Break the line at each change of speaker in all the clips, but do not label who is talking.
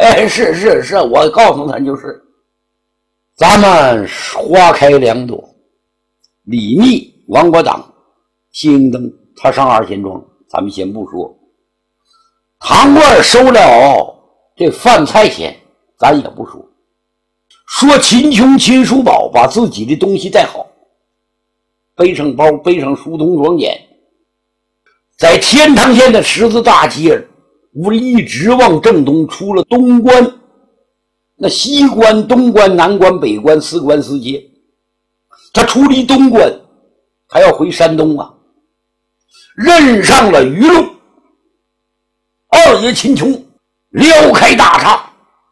是，我告诉他就是，咱们花开两朵，李密、王国党、谢英登他上二贤庄，咱们先不说。唐官收了这饭菜钱，咱也不说。说秦琼、秦叔宝把自己的东西带好，背上包，背上书童装简，在天堂县的十字大街，我一直往正东出了东关，那西关、东关、南关、北关四关四街，他出离东关，还要回山东啊，认上了鱼路。二爷秦琼撩开大叉，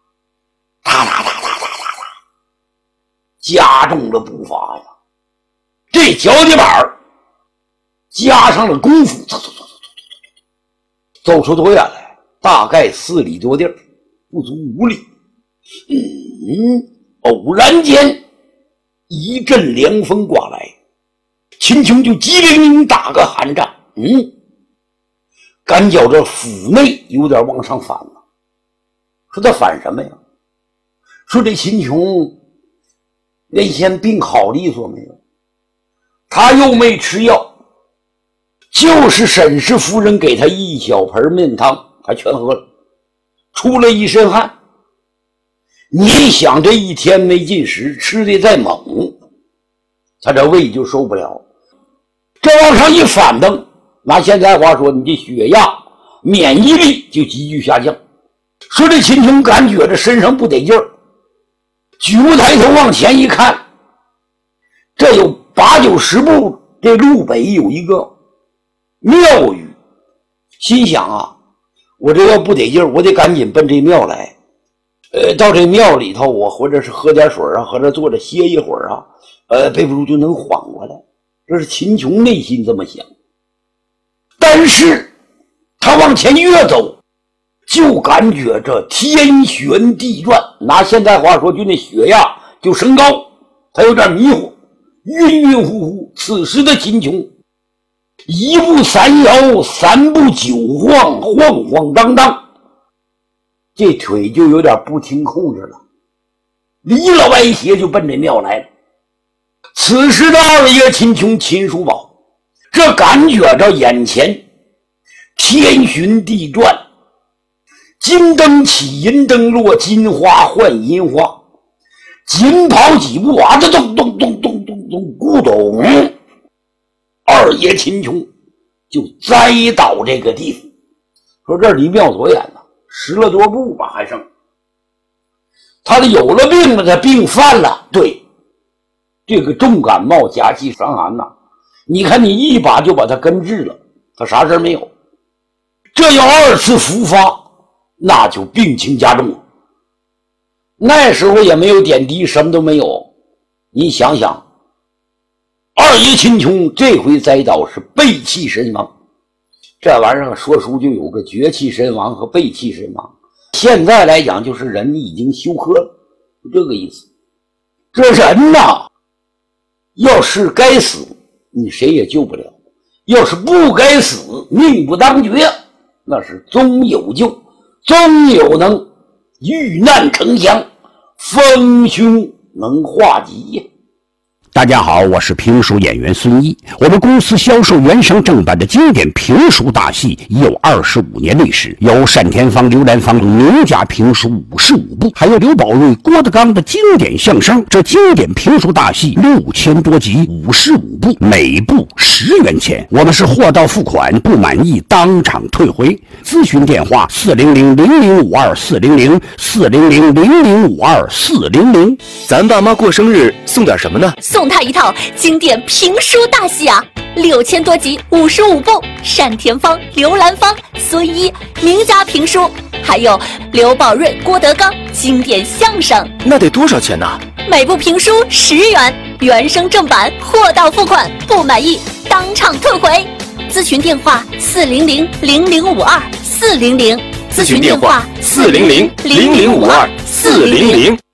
加重了步伐呀，这脚底板加上了功夫，走出多远来？大概4里多地儿，不足5里。偶然间一阵凉风刮来，秦琼就机灵灵打个寒战。感觉这腹内有点往上反了。说他反什么呀？说这秦琼原先病好利索没有，他又没吃药，就是沈氏夫人给他一小盆面汤，他全喝了，出了一身汗。你想这一天没进食，吃的再猛，他这胃就受不了，这往上一反蹬，拿现在话说，你的血压免疫力就急剧下降。说这秦琼感觉这身上不得劲儿，举目抬头往前一看，这有8、90步这路北有一个庙宇，心想啊，我这要不得劲儿，我得赶紧奔这庙来。到这庙里头，我或者是喝点水啊，或者坐着歇一会儿啊，背不住就能缓过来。这是秦琼内心这么想。但是他往前越走，就感觉这天旋地转，拿现在话说就那血压就升高，他有点迷糊，晕晕乎乎。此时的秦琼1步3摇3步9晃，晃晃荡荡，这腿就有点不听控制了，离了歪斜就奔这庙来了。此时的二爷秦琼、秦叔宝这感觉着眼前天旋地转，金灯起银灯落，金花换银花，紧跑几步啊，这咚咚咚咚咚咚，咕咚，二爷秦琼就栽倒这个地方。说这离庙多远呢？10来多步吧，还剩。他的有了病了，他病犯了，对，这个重感冒加气伤寒呐，你看你一把就把他根治了，他啥事没有。这要2次复发，那就病情加重了。那时候也没有点滴，什么都没有。你想想，二爷秦琼这回栽倒是背气身亡。这玩意儿说书就有个绝气身亡和背气身亡，现在来讲就是人已经休克了，就这个意思。这人呐，要是该死你谁也救不了，要是不该死命不当绝，那是终有救，终有能遇难成祥，逢凶能化吉呀。
大家好，我是评书演员孙一。我们公司销售原声正版的经典评书大戏已有25年历史，有单田芳、刘兰芳名家评书55部，还有刘宝瑞、郭德纲的经典相声。这经典评书大戏6000多集，55部，每部10元钱。我们是货到付款，不满意当场退回。咨询电话400-0052-400，400-0052-400。
咱爸妈过生日送点什么呢？
送他一套经典评书大戏啊，6000多集，55部，单田芳、刘兰芳、孙一名家评书，还有刘宝瑞、郭德纲经典相声。
那得多少钱呢？
每部评书10元，原声正版，货到付款，不满意当场退回。咨询电话400-0052-400，
咨询电话400-0052-400。